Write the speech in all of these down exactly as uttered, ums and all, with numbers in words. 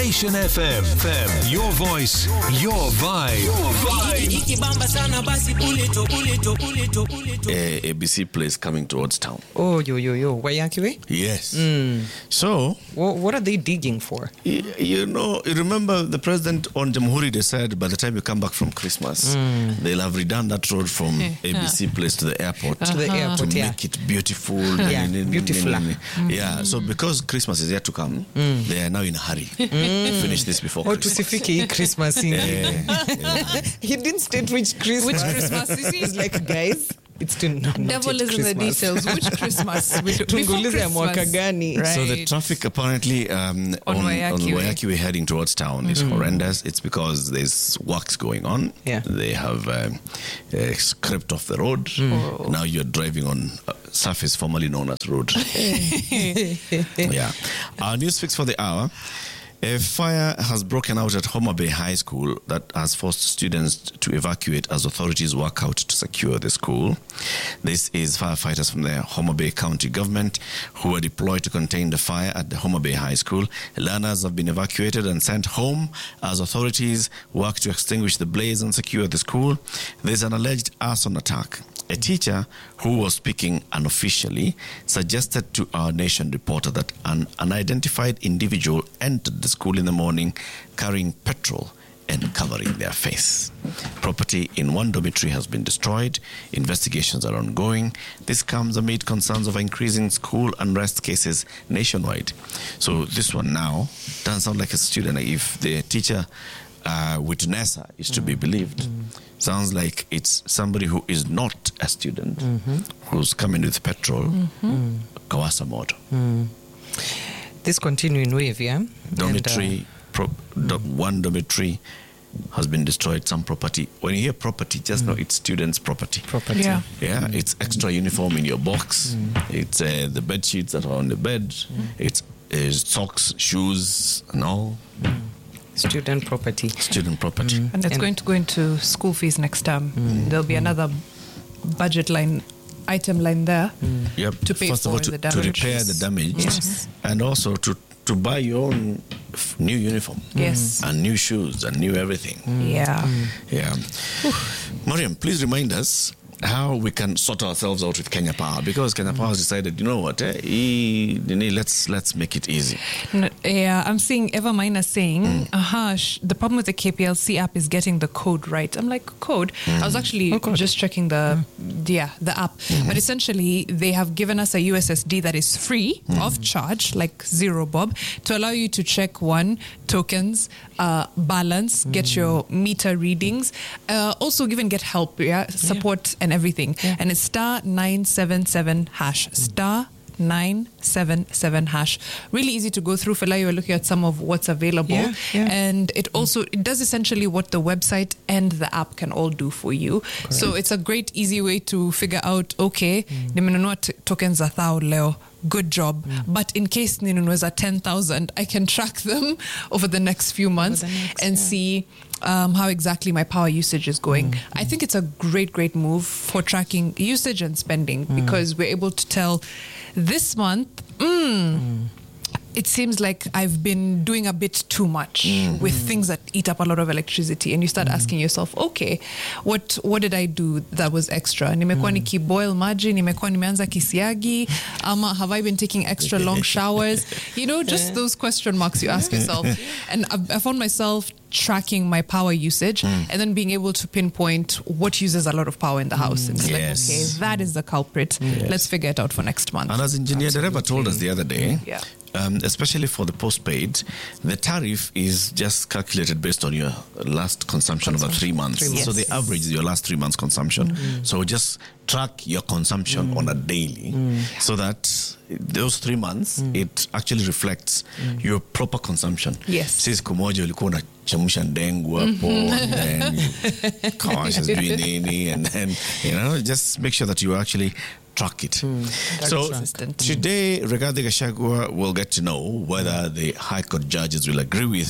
Nation F M. Your voice, your vibe. Your vibe. A B C place coming towards town. Oh, yo, yo, yo. Wayakiwe? Yes. Mm. So, what, what are they digging for? You, you know, you remember the president on Jamhuri, they said by the time you come back from Christmas, mm. they'll have redone that road from A B C place to the airport. Uh-huh. To the airport, to yeah. make it beautiful. Yeah, beautiful. Mm. Yeah, so because Christmas is yet to come, mm. they are now in a hurry mm. to finish this before oh, Christmas. To Sifiki Christmas. yeah, yeah. He didn't state which Christmas. Which Christmas is it? He's like, guys, it's still not Devil is in the details. Which Christmas? Before Christmas. Right. So the traffic apparently um, on, on Wayakiwe heading towards town is mm. horrendous. It's because there's works going on. Yeah. They have um, uh, scraped off the road. Mm. Oh. Now you're driving on a surface formerly known as road. Yeah. Our news fix for the hour. A fire has broken out at Homa Bay High School that has forced students to evacuate as authorities work out to secure the school. This is firefighters from the Homa Bay County government who were deployed to contain the fire at the Homa Bay High School. Learners have been evacuated and sent home as authorities work to extinguish the blaze and secure the school. There's an alleged arson attack. A teacher who was speaking unofficially suggested to our Nation reporter that an unidentified individual entered the school in the morning carrying petrol and covering their face. Property in one dormitory has been destroyed. Investigations are ongoing. This comes amid concerns of increasing school unrest cases nationwide. So this one now doesn't sound like a student. If the teacher uh, witnesser is to be believed, mm. sounds like it's somebody who is not a student mm-hmm. who's coming with petrol, mm-hmm. Kawasa moto. Mm. This continuing wave, yeah? Dormitory, and, uh, pro- do- one dormitory has been destroyed, some property. When you hear property, just mm. know it's students' property. Property. Yeah. Yeah, mm. it's extra uniform in your box. Mm. It's uh, the bed sheets that are on the bed. Mm. It's uh, socks, shoes, and all. Mm. Student property. Student property. Mm. And it's and going to go into school fees next term. Mm. There'll be mm. another budget line, item line there mm. yep. to pay First for of all, to, the damage. to repair the damage, yes. and also to, to buy your own f- new uniform. Yes. And new shoes and new everything. Mm. Yeah. Mm. Yeah. Mariam, please remind us how we can sort ourselves out with Kenya Power, because Kenya Power has decided, you know what, eh, let's let's make it easy. No, yeah, I'm seeing Everminer saying, mm. aha, sh- the problem with the K P L C app is getting the code right. I'm like, code? Mm. I was actually oh, just checking the mm. yeah the app, mm-hmm. but essentially they have given us a U S S D that is free mm. of charge, like zero bob, to allow you to check one tokens, uh, balance, mm. get your meter readings, uh, also even get help, yeah, support. Yeah. And everything. Yeah. And it's star nine seven seven hash. Star nine seven seven hash. Really easy to go through. Fela, you were looking at some of what's available. Yeah, yeah. And it also it does essentially what the website and the app can all do for you. Correct. So it's a great, easy way to figure out, okay, nimenunua t- tokens za thao leo. Good job. Mm. But in case ninunweza ten thousand, I can track them over the next few months next, and yeah. see um, how exactly my power usage is going. Mm. I think it's a great, great move for tracking usage and spending mm. because we're able to tell this month, mm, mm. it seems like I've been doing a bit too much mm. with mm. things that eat up a lot of electricity. And you start mm. asking yourself, okay, what what did I do that was extra? Nimekuwa mm. nikiboil maji, nimekuwa nimeanza kisiagi, ama have I been taking extra long showers? You know, just those question marks you ask yourself. And I, I found myself tracking my power usage mm. and then being able to pinpoint what uses a lot of power in the house. Mm. And it's yes. like, okay, that is the culprit. Yes. Let's figure it out for next month. And as Engineer Dereva told us the other day, yeah. Um, especially for the postpaid, the tariff is just calculated based on your last consumption, consumption. over three months. Three months. So yes. the average is your last three months consumption. Mm-hmm. So just track your consumption mm. on a daily mm. so that those three months, mm. it actually reflects mm. your proper consumption. Yes. Sisi kumoja ulikuwa unachemsha ndengu hapo and then gosh, sijui nini, and then, you know, just make sure that you actually track it. Mm, so today, Rigathi Gachagua will get to know whether mm. the High Court judges will agree with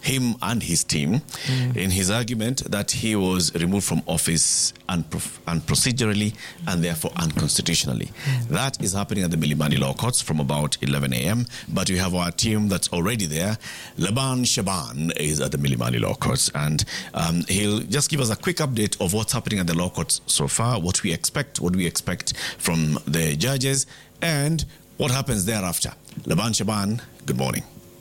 him and his team mm. in his argument that he was removed from office unprof- unprocedurally and therefore unconstitutionally. Mm. That is happening at the Milimani Law Courts from about eleven a.m. But we have our team that's already there. Laban Shaban is at the Milimani Law Courts, and um, he'll just give us a quick update of what's happening at the law courts so far, what we expect, what we expect from the judges, and what happens thereafter. Laban Shaban, good morning.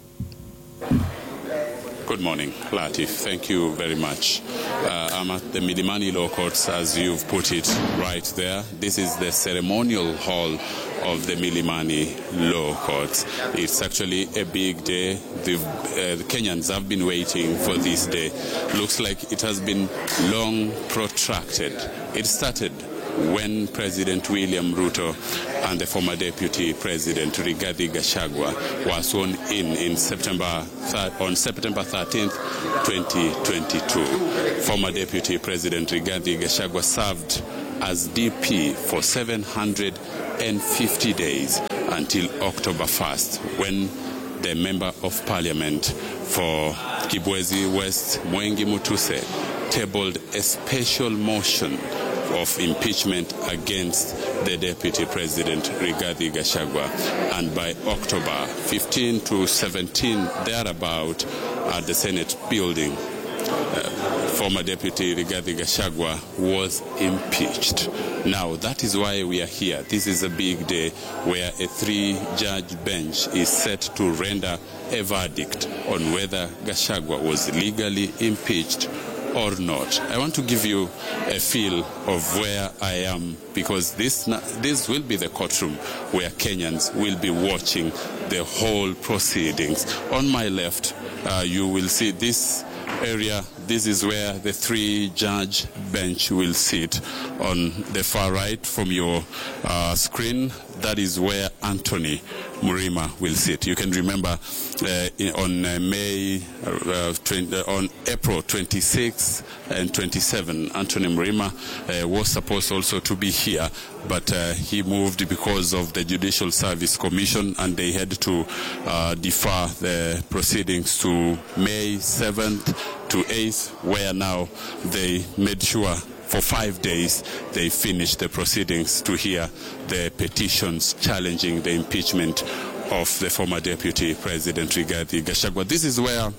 Good morning, Latif. Thank you very much. Uh, I'm at the Milimani Law Courts, as you've put it right there. This is the ceremonial hall of the Milimani Law Courts. It's actually a big day. The, uh, the Kenyans have been waiting for this day. Looks like it has been long protracted. It started when President William Ruto and the former Deputy President Rigathi Gachagua were sworn in in September on September thirteenth, twenty twenty-two. Former Deputy President Rigathi Gachagua served as D P for seven hundred fifty days until October first, when the Member of Parliament for Kibwezi West, Mwengi Mutuse, tabled a special motion of impeachment against the Deputy President Rigathi Gachagua, and by October fifteenth to seventeenth, thereabout, at the Senate building, uh, former Deputy Rigathi Gachagua was impeached. Now, that is why we are here. This is a big day where a three-judge bench is set to render a verdict on whether Gachagua was legally impeached or not. I want to give you a feel of where I am, because this this will be the courtroom where Kenyans will be watching the whole proceedings. On my left, uh, you will see this area. This is where the three-judge bench will sit. On the far right from your uh, screen, that is where Anthony Mrima will sit. You can remember uh, in, on uh, May, uh, twenty, uh, on April twenty-sixth and twenty-seventh, Anthony Mrima uh, was supposed also to be here, but uh, he moved because of the Judicial Service Commission, and they had to uh, defer the proceedings to May seventh to eighth, where now they made sure for five days they finished the proceedings to hear the petitions challenging the impeachment of the former Deputy President Rigathi Gachagua. This is where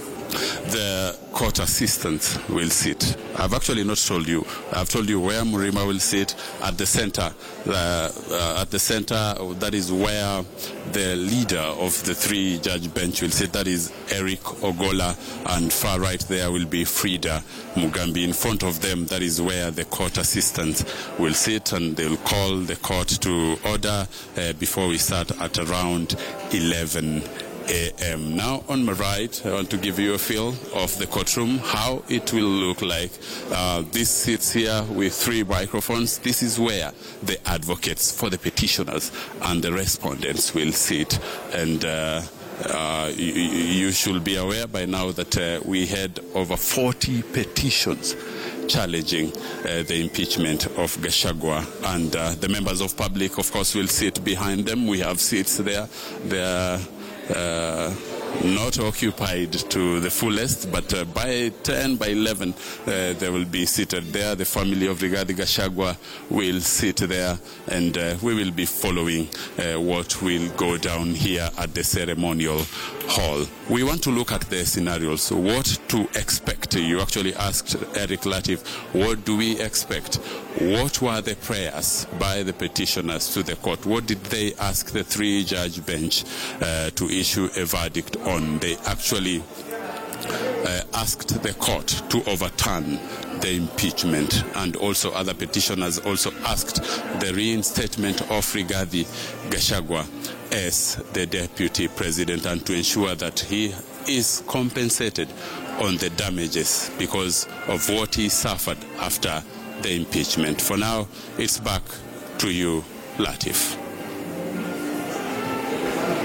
the court assistants will sit. I've actually not told you. I've told you where Mrima will sit, at the center. Uh, uh, at the center, that is where the leader of the three-judge bench will sit. That is Eric Ogola, and far right there will be Frida Mugambi. In front of them, that is where the court assistants will sit, and they'll call the court to order uh, before we start at around eleven a m Now, on my right, I want to give you a feel of the courtroom, how it will look like. Uh, this sits here with three microphones. This is where the advocates for the petitioners and the respondents will sit. And uh, uh, you, you should be aware by now that uh, we had over forty petitions challenging uh, the impeachment of Gachagua, and uh, the members of public, of course, will sit behind them. We have seats there. They're Uh, not occupied to the fullest, but uh, by ten, by eleven, uh, they will be seated there. The family of Rigathi Gachagua will sit there, and uh, we will be following uh, what will go down here at the ceremonial hall. We want to look at the scenarios, so what to expect. You actually asked Eric Latif, what do we expect? What were the prayers by the petitioners to the court? What did they ask the three-judge bench uh, to issue a verdict on? They actually uh, asked the court to overturn the impeachment, and also other petitioners also asked the reinstatement of Rigathi Gachagua as the deputy president, and to ensure that he is compensated on the damages because of what he suffered after the impeachment. For now, it's back to you, Latif.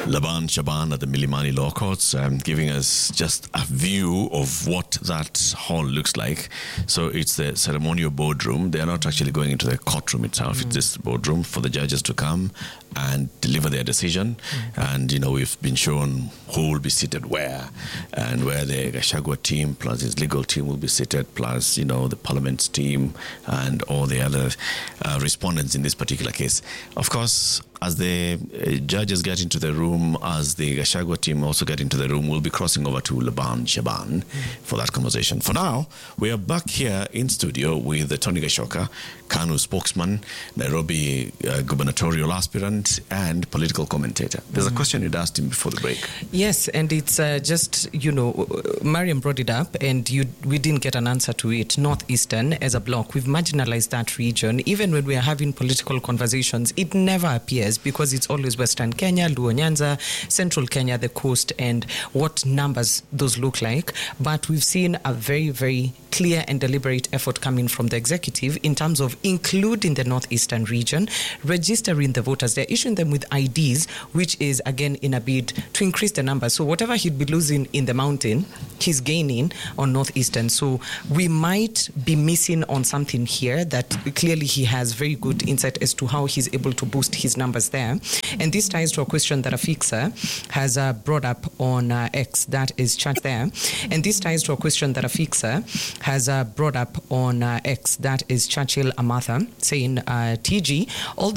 Laban Shaban at the Milimani Law Courts, um, giving us just a view of what that hall looks like. So it's the ceremonial boardroom. They are not actually going into the courtroom itself. Mm. It's this boardroom for the judges to come and deliver their decision. Mm. And, you know, we've been shown who will be seated where, and where the Gachagua team plus his legal team will be seated, plus, you know, the parliament's team and all the other uh, respondents in this particular case. Of course, as the uh, judges get into the room, as the Gachagua team also get into the room, we'll be crossing over to Laban Shaban mm. for that conversation. For now, we are back here in studio with the Tony Gashoka, KANU spokesman, Nairobi uh, gubernatorial aspirant, and political commentator. There's mm. a question you'd asked him before the break. Yes, and it's uh, just, you know, Mariam brought it up, and you, we didn't get an answer to it. Northeastern, as a bloc, we've marginalized that region. Even when we are having political conversations, it never appears, because it's always Western Kenya, Luo Nyanza, Central Kenya, the coast, and what numbers those look like. But we've seen a very, very clear and deliberate effort coming from the executive in terms of including the Northeastern region, registering the voters. They're issuing them with I Ds, which is, again, in a bid to increase the numbers. So whatever he'd be losing in the mountain, he's gaining on Northeastern. So we might be missing on something here that clearly he has very good insight as to how he's able to boost his numbers there. And this ties to a question that Afixa has uh, brought up on uh, X, that is chat there. And this ties to a question that Afixa has uh, brought up on uh, X, that is Churchill Amatha, saying, uh, T G, all